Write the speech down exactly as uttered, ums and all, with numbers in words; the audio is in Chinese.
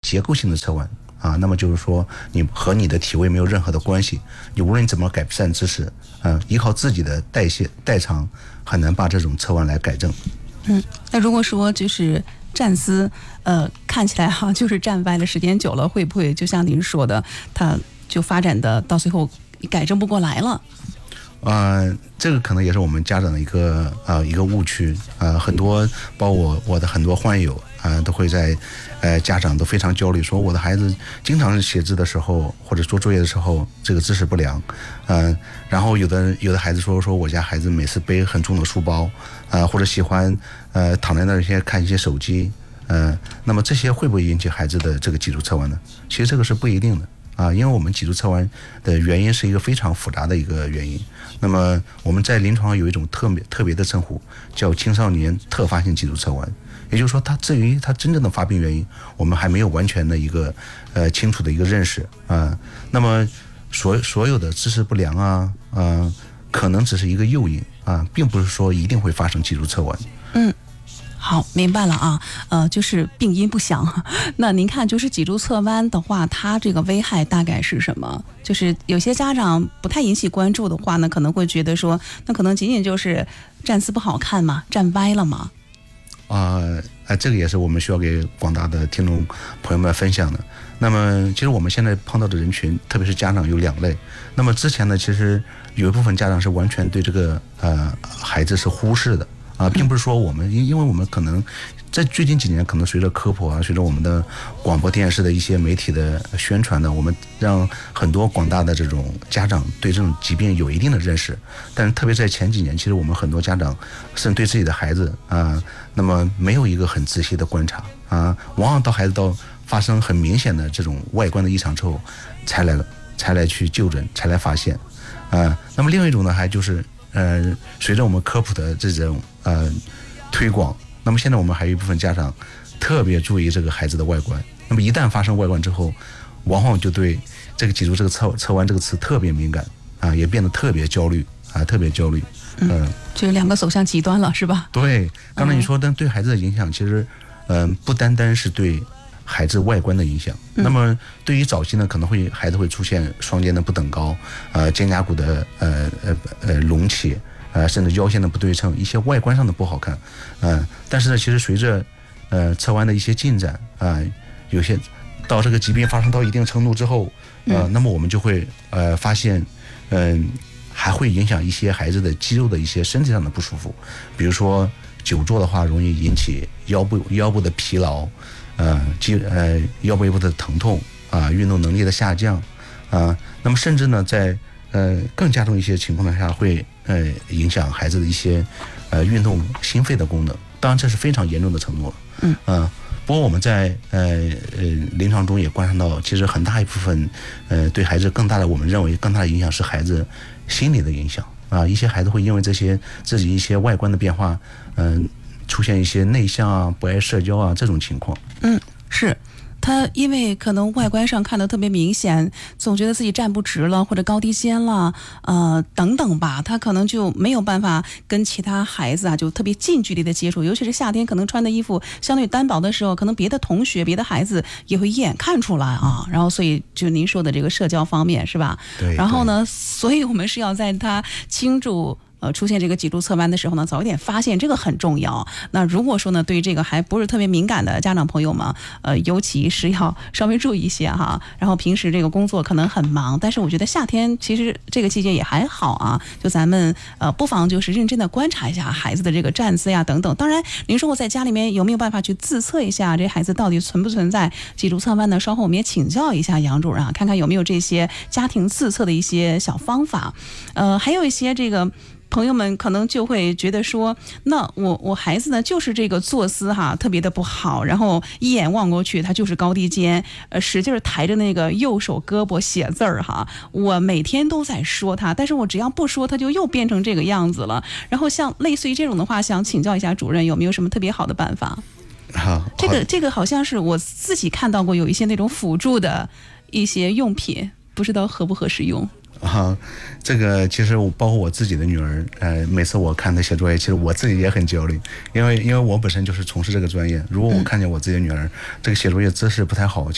结构性的侧弯啊，那么就是说你和你的体位没有任何的关系，你无论怎么改善姿势，呃，依靠自己的代谢代偿很难把这种侧弯来改正。 嗯，那如果说就是站姿，呃，看起来哈、啊、就是站歪了，时间久了会不会就像您说的，它就发展的到最后改正不过来了？ 呃，这个可能也是我们家长的一个呃一个误区啊、呃，很多包括我我的很多患友啊、呃，都会在呃家长都非常焦虑，说我的孩子经常写字的时候或者做作业的时候这个姿势不良，嗯、呃，然后有的有的孩子说说我家孩子每次背很重的书包啊、呃，或者喜欢呃躺在那儿些看一些手机，呃，那么这些会不会引起孩子的这个脊柱侧弯呢？其实这个是不一定的。啊，因为我们脊柱侧弯的原因是一个非常复杂的一个原因。那么我们在临床上有一种特别特别的称呼，叫青少年特发性脊柱侧弯。也就是说，它至于它真正的发病原因，我们还没有完全的一个呃清楚的一个认识啊。那么所所有的姿势不良啊，呃，可能只是一个诱因啊，并不是说一定会发生脊柱侧弯。 嗯。好，明白了啊，呃，就是病因不详。那您看，就是脊柱侧弯的话，它这个危害大概是什么？就是有些家长不太引起关注的话呢，可能会觉得说，那可能仅仅就是站姿不好看嘛，站歪了嘛。 啊、呃，呃，这个也是我们需要给广大的听众朋友们分享的。那么，其实我们现在碰到的人群，特别是家长有两类。那么之前呢，其实有一部分家长是完全对这个呃孩子是忽视的。啊，并不是说我们，因因为我们可能在最近几年，可能随着科普啊，随着我们的广播电视的一些媒体的宣传呢，我们让很多广大的这种家长对这种疾病有一定的认识。但是特别在前几年，其实我们很多家长甚至对自己的孩子啊，那么没有一个很仔细的观察啊，往往到孩子到发生很明显的这种外观的异常之后，才来才来去就诊，才来发现啊。那么另外一种呢，还就是呃，随着我们科普的这种呃推广，那么现在我们还有一部分家长特别注意这个孩子的外观。那么一旦发生外观之后，往往就对这个脊柱这个侧侧弯这个词特别敏感啊，也变得特别焦虑啊，特别焦虑。 嗯，呃、就是两个走向极端了，是吧？ 对，刚才你说，但对孩子的影响，其实嗯、呃，不单单是对孩子外观的影响。那么对于早期呢，可能会孩子会出现双肩的不等高，呃，肩胛骨的呃呃呃隆起，呃，甚至腰线的不对称，一些外观上的不好看，呃，但是呢，其实随着呃侧弯的一些进展啊、呃，有些到这个疾病发生到一定程度之后，呃，那么我们就会呃发现，嗯、呃，还会影响一些孩子的肌肉的一些身体上的不舒服，比如说久坐的话，容易引起腰部腰部的疲劳。呃，肌呃腰背部的疼痛啊、呃，运动能力的下降啊、呃，那么甚至呢，在呃更加重一些情况下，会呃影响孩子的一些呃运动心肺的功能。当然，这是非常严重的程度了。 嗯呃，不过我们在呃呃临床中也观察到，其实很大一部分呃对孩子更大的，我们认为更大的影响是孩子心理的影响啊、呃。一些孩子会因为这些自己一些外观的变化，嗯、呃。出现一些内向啊、不爱社交啊这种情况。 嗯，是他因为可能外观上看得特别明显，总觉得自己站不直了，或者高低肩了，呃等等吧，他可能就没有办法跟其他孩子啊就特别近距离的接触，尤其是夏天可能穿的衣服相对单薄的时候，可能别的同学、别的孩子也会一眼看出来啊。然后所以就您说的这个社交方面是吧？ 对。 然后呢，所以我们是要在他倾注。呃，出现这个脊柱侧弯的时候呢，早一点发现，这个很重要。那如果说呢，对于这个还不是特别敏感的家长朋友们，呃，尤其是要稍微注意一些哈。然后平时这个工作可能很忙，但是我觉得夏天其实这个季节也还好啊。就咱们呃，不妨就是认真的观察一下孩子的这个站姿呀等等。当然，您说我在家里面有没有办法去自测一下这孩子到底存不存在脊柱侧弯呢？稍后我们也请教一下杨主任啊，看看有没有这些家庭自测的一些小方法。呃，还有一些这个。朋友们可能就会觉得说，那我我孩子呢就是这个坐姿哈特别的不好，然后一眼望过去他就是高低肩，呃使劲抬着那个右手胳膊写字儿哈，我每天都在说他，但是我只要不说他就又变成这个样子了。然后像类似于这种的话，想请教一下主任有没有什么特别好的办法？ 好， 这个这个好像是我自己看到过有一些那种辅助的一些用品，不知道合不合适用。 啊，这个其实我包括我自己的女儿，呃，每次我看她写作业，其实我自己也很焦虑，因为因为我本身就是从事这个专业，如果我看见我自己的女儿、嗯、这个写作业姿势不太好，